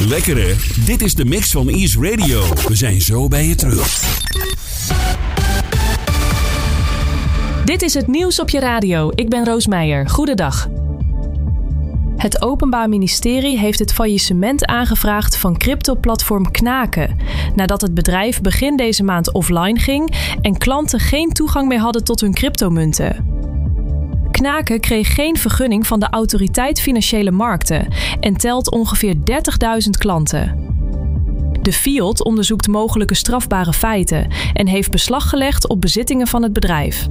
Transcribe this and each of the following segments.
Lekker hè? Dit is de mix van Ease Radio. We zijn zo bij je terug. Dit is het nieuws op je radio. Ik ben Roos Meijer. Goedendag. Het Openbaar Ministerie heeft het faillissement aangevraagd van cryptoplatform Knaken, nadat het bedrijf begin deze maand offline ging en klanten geen toegang meer hadden tot hun cryptomunten. Knaken kreeg geen vergunning van de Autoriteit Financiële Markten en telt ongeveer 30.000 klanten. De FIOD onderzoekt mogelijke strafbare feiten en heeft beslag gelegd op bezittingen van het bedrijf.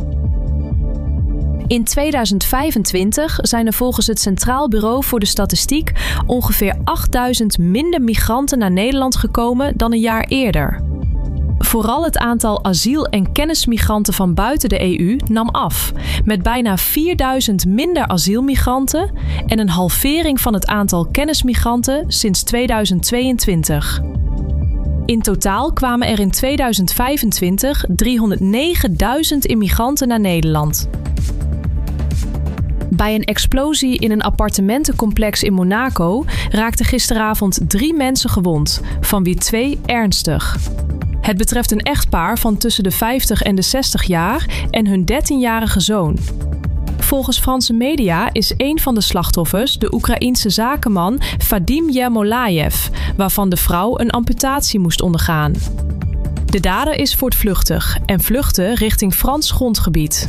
In 2025 zijn er volgens het Centraal Bureau voor de Statistiek ongeveer 8.000 minder migranten naar Nederland gekomen dan een jaar eerder. Vooral het aantal asiel- en kennismigranten van buiten de EU nam af, met bijna 4.000 minder asielmigranten en een halvering van het aantal kennismigranten sinds 2022. In totaal kwamen er in 2025 309.000 immigranten naar Nederland. Bij een explosie in een appartementencomplex in Monaco raakten gisteravond 3 mensen gewond, van wie 2 ernstig. Het betreft een echtpaar van tussen de 50 en de 60 jaar en hun 13-jarige zoon. Volgens Franse media is een van de slachtoffers de Oekraïense zakenman Vadim Yermolayev, waarvan de vrouw een amputatie moest ondergaan. De dader is voortvluchtig en vluchtte richting Frans grondgebied.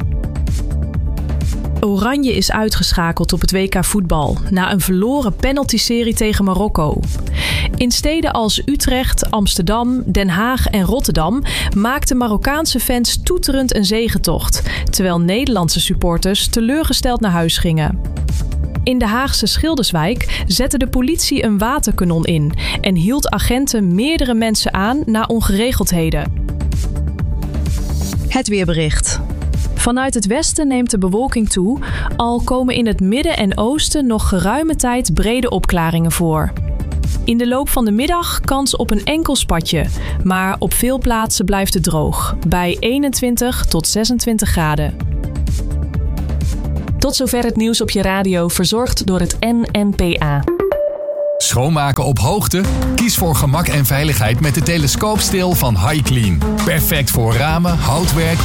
Oranje is uitgeschakeld op het WK voetbal na een verloren penaltyserie tegen Marokko. In steden als Utrecht, Amsterdam, Den Haag en Rotterdam maakten Marokkaanse fans toeterend een zegetocht, terwijl Nederlandse supporters teleurgesteld naar huis gingen. In de Haagse Schilderswijk zette de politie een waterkanon in en hield agenten meerdere mensen aan na ongeregeldheden. Het weerbericht. Vanuit het westen neemt de bewolking toe, al komen in het midden en oosten nog geruime tijd brede opklaringen voor. In de loop van de middag kans op een enkel spatje, maar op veel plaatsen blijft het droog, bij 21 tot 26 graden. Tot zover het nieuws op je radio, verzorgd door het NNPA. Schoonmaken op hoogte? Kies voor gemak en veiligheid met de telescoopsteel van HiClean. Perfect voor ramen, houtwerk,